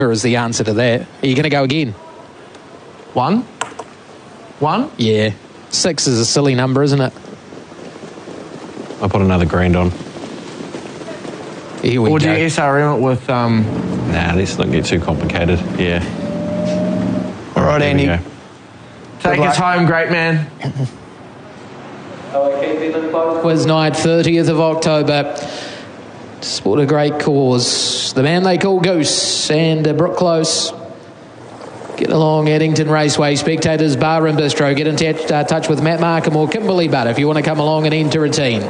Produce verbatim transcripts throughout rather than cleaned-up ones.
is the answer to that. Are you going to go again? One? One? Yeah. Six is a silly number, isn't it? I'll put another grand on. Here we or go. do you S R M it with... Um... Nah, let's not get too complicated. Yeah. All right, Andy. Go. Take us home, great man. Was night, thirtieth of October. Sport a great cause. The man they call Goose and uh, Brooke Close. Get along Addington Raceway. Spectators, bar and bistro. Get in t- uh, touch with Matt Markham or Kimberley Butt if you want to come along and enter a team.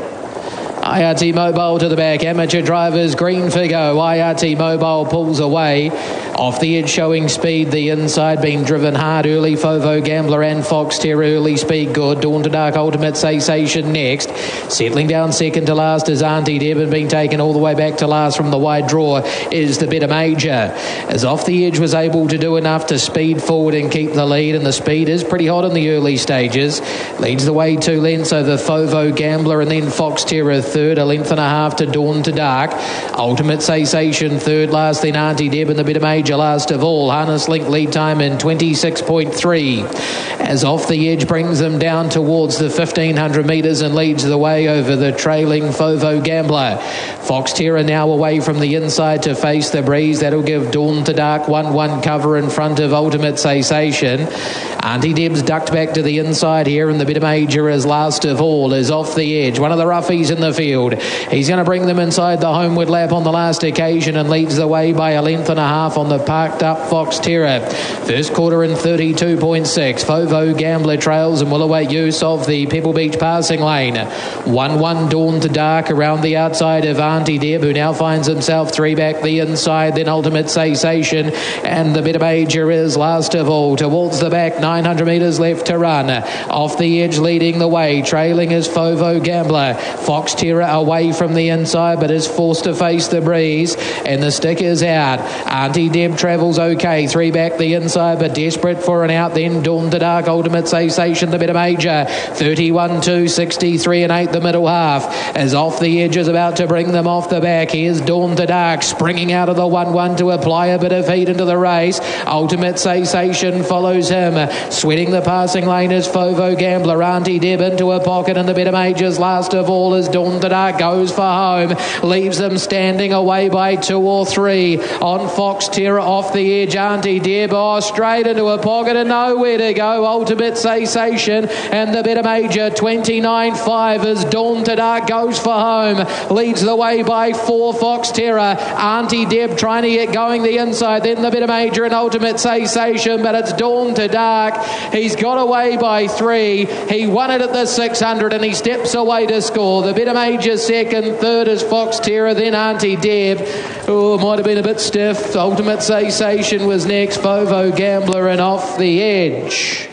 I R T Mobile to the back. Amateur drivers, green for go. I R T Mobile pulls away. Off the edge, showing speed. The inside being driven hard early. Fovo Gambler and Fox Terror early speed good. Dawn to Dark Ultimate Sensation next. Settling down second to last is Auntie Deb, and being taken all the way back to last from the wide draw is the Better Major. As off the edge was able to do enough to speed forward and keep the lead, and the speed is pretty hot in the early stages. Leads the way two lengths over Fovo Gambler and then Fox Terror third, a length and a half to Dawn to Dark. Ultimate Sensation third last, then Auntie Deb and the Better Major last of all. Harness Link lead time in twenty-six point three. As off the edge brings them down towards the fifteen hundred metres and leads the way over the trailing Fovo Gambler. Fox Terror now away from the inside to face the breeze. That'll give Dawn to Dark one one cover in front of Ultimate Sensation. Auntie Deb's ducked back to the inside here, and the Better Major is last of all, is off the edge. One of the roughies in the field. He's going to bring them inside the homeward lap on the last occasion and leads the way by a length and a half on the parked up Fox Terror. First quarter in thirty-two point six. Fovo Gambler trails and will await use of the Pebble Beach passing lane. one one Dawn to Dark around the outside of Auntie Deb, who now finds himself three back the inside, then Ultimate Sensation, and the Better Major is last of all. Towards the back, nine hundred metres left to run. Off the edge leading the way, trailing is Fovo Gambler. Fox Terror away from the inside, but is forced to face the breeze, and the stick is out. Auntie Deb travels okay, three back the inside, but desperate for an out, then Dawn to Dark Ultimate Sensation, the Better Major. thirty-one two, sixty-three and eight the middle half, as off the edge is about to bring them off the back. Here's Dawn to Dark springing out of the one one to apply a bit of heat into the race. Ultimate Sensation follows him, sweating the passing lane is Fovo Gambler. Auntie Deb into a pocket, and the Better Majors last of all as Dawn to Dark goes for home, leaves them standing away by two or three on Fox Terror off the edge. Auntie Deb, oh, straight into a pocket and nowhere to go. Ultimate Sensation and the Better Major. Twenty-nine five as Dawn to Dark goes for home, leads the way by four. Fox Terror, Auntie Deb trying to get going the inside, then the Better Major and Ultimate Sensation, but it's Dawn to Dark. He's got away by three. He won it at the six hundred and he steps away to score. The Better Major second, third is Fox Terror, then Auntie Deb. Oh, might have been a bit stiff. Ultimate Sensation was next, Fovo Gambler, and off the edge.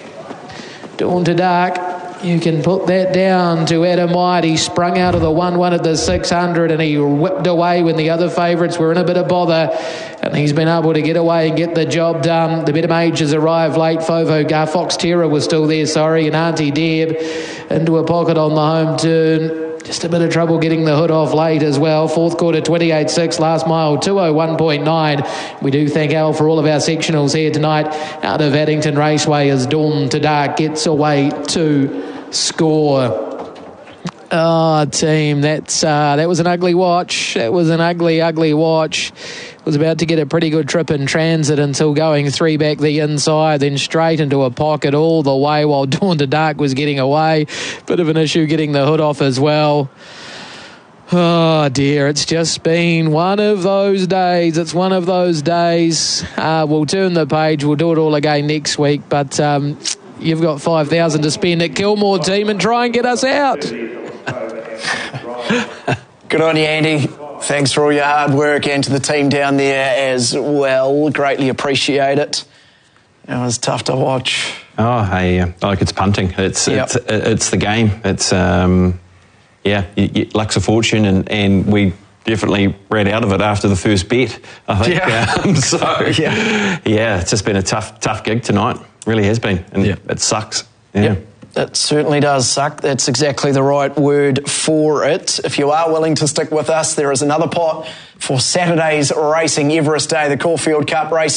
Dawn to Dark, you can put that down to Adam White. He sprung out of the one one at the six hundred and he whipped away when the other favourites were in a bit of bother, and he's been able to get away and get the job done. The Better Majors arrived late. Fovo uh, Fox Terror was still there, sorry, and Auntie Deb into a pocket on the home turn. Just a bit of trouble getting the hood off late as well. Fourth quarter, twenty-eight six. Last mile, two oh one point nine. We do thank Al for all of our sectionals here tonight out of Addington Raceway as Dawn to Dark gets away to score. Oh, team, that's uh, that was an ugly watch. That was an ugly, ugly watch. Was about to get a pretty good trip in transit until going three back the inside, then straight into a pocket all the way while Dawn to Dark was getting away. Bit of an issue getting the hood off as well. Oh dear, it's just been one of those days. It's one of those days. Uh, we'll turn the page. We'll do it all again next week, but um, you've got five thousand to spend at Kilmore, team, and try and get us out. Good on you, Andy. Thanks for all your hard work, and to the team down there as well. Greatly appreciate it. It was tough to watch. Oh, hey, uh, like it's punting. It's Yep. it's it's the game. It's um, yeah, you, you, luck's a fortune, and, and we definitely ran out of it after the first bet, I think. Yeah. Um, so Yeah. yeah, it's just been a tough tough gig tonight. Really has been, and Yeah. it sucks. Yeah. Yep. It certainly does suck. That's exactly the right word for it. If you are willing to stick with us, there is another pot for Saturday's racing, Everest Day, the Caulfield Cup Racing.